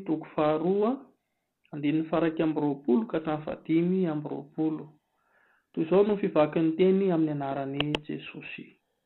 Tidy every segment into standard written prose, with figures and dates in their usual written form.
toko faharoa, 920 ka hatramin'ny 520. Toy izao no fivakin'ny teny amin'ny anaran'i Jesosy.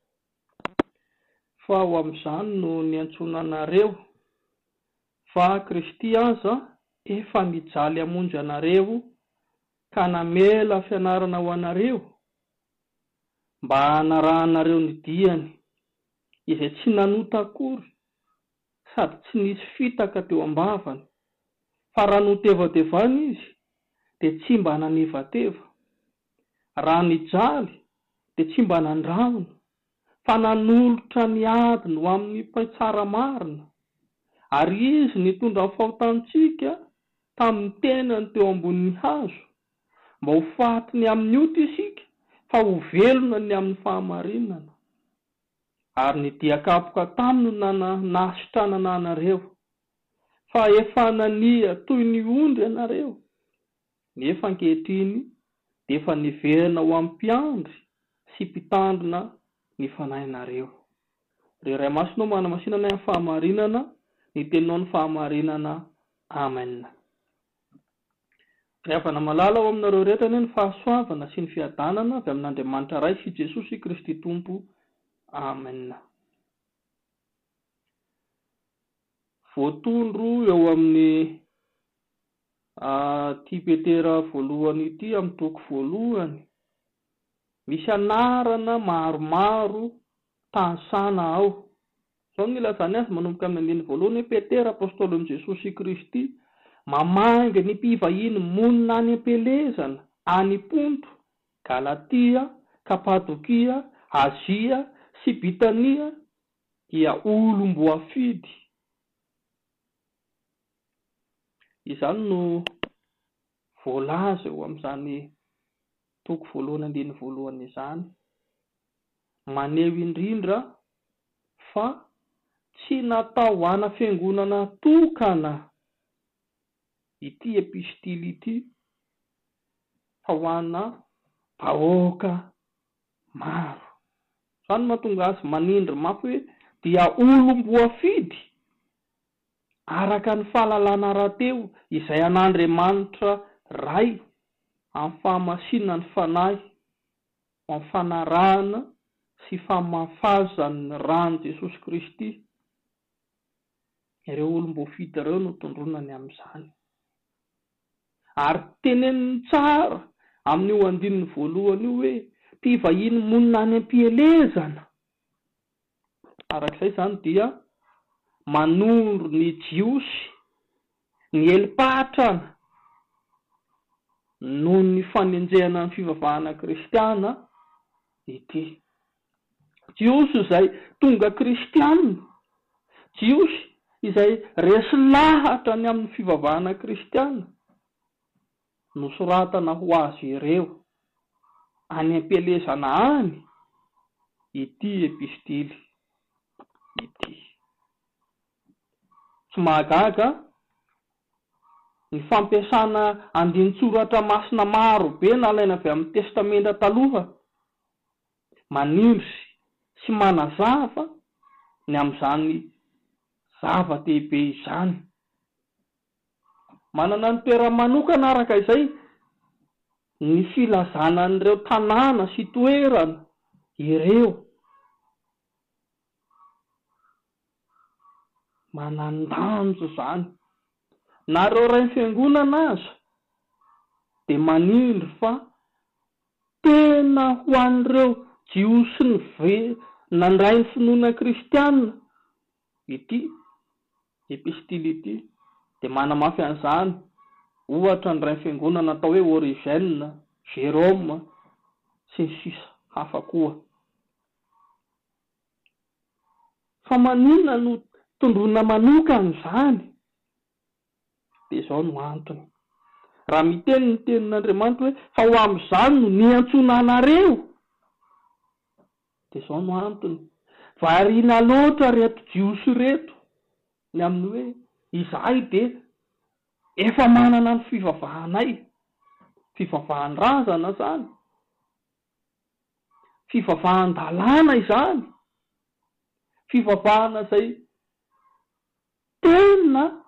Fa ho amin'izany no niantsoana anareo, fa Kristy aza efa nijaly hamonjy anareo ka namela fianarana ho anareo mba hanarahanareo ny diany izay tsy nanota akory sady tsy nisy fitaka teo ambavany, fa raha notevadevana izy dia tsy mba nanevateva, raha nijaly dia tsy mba nandrahona, fa nanolotra ny adiny ho amin'ny mpaitsara marina, ary izy nitondra ny fahotantsika tamin'ny tenany teo ambonin'ny hazo, mba ho fatiny amin'ny ota isika fa ho velona ny amin'ny fahamarinana. Ary nidiakapoka taminy no nasitranana anareo, fa efa nania toy ny ondry ianareo, nefa ankehitriny dia efa niverina ho amin'ny mpiandry sy mpitandrina ny fanahinareo. Ray masonao manamasinana amin'ny fahamarinana, ny teninao ny fahamarinana. Amen. Rehefa malala ao aminareo rehetra ny fahasoavana sy ny fiadanana avy amin'Andriamanitra iray sy Jesosy Kristy Tompo. Amen. Voatondro eo amin'ny ty Petera voalohany ity amin'ny toko voalohany. Misy anarana maromaro tansana ao. Izao ny ilazany azy manomboka amin'ny andiny voalohany hoe Petera apôstôlon'i Jesosy Kristy, mamanga ny mpivahiny monina any am-pelezana, any Ponto, Galatia, Kapadokia, Azia sy Bitania, dia olom-boafidy. Izany no voalaza eo amin'izany toko voalohany andiny voalohany izany. Maneho indrindra fa tsy natao hana fiangonana tokana ity epistily ity, fa ho ana vahoaka maro. Izany mahatonga azy manindry mafy hoe dia olom-boafidy araka ny fahalalana rahateo izay an'Andriamanitra ray amin'ny fahamasinana ny fanahy, amin'ny fanarahana sy famafazany ny rany Jesosy Kristy. Ireo olom-boafidy ireo no tondronany amin'izany. Ary teneniny tsara amin'io andininy voalohany io hoe mpivahiny monina any am-pielezana. Arak'izay izany dia manondro ny jiosy, ny heli-pahatrana noho ny fanenjehana ny fivavahana kristiana ity. Jiosy izay tonga kristianina, jiosy izay resy lahatra ny amin'ny fivavahana kristiana, nosoratana ho azy ireo any am-pelezana any ity epistily ity. Tsy mahagaga ny fampiasana andin-tsoratra masina maro be nalaina avy amin'ny testamenta taloha, manindry sy manazava ny amin'izany zava-dehibe izany. Manana ny toera manokana araka izay ny filazana an'ireo tanàna sy toerana ireo manan-danjo izany. Na ireo ray fiangonana aza dia manindry fa tena ho an'ireo jiosy nandray ny finoana kristianina ity epistily ity, dia manamafy an'izany. Ohatra ny ray fiangonana atao hoe Origène, Jérôme sy ny sisa hafa koa. Fa maninona no tondrona manokana izany? Dia izao no antony. Raha miteny ny tenin'Andriamanitra hoe fa ho amin'izany no niantsoana anareo, dia izao no antony. Variana loatra reto jiosy reto ny amin'ny hoe izahay dia efa manana ny fivavahanay, fivavahan-drazana izany, fivavahan-dalàna izany, fivavahana izay tena